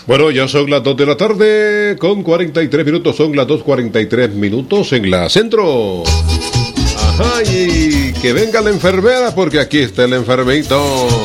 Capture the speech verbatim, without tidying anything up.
Bueno, ya son las dos de la tarde con cuarenta y tres minutos, son las dos cuarenta y tres minutos en la centro. Ajá, y que venga la enfermera porque aquí está el enfermito.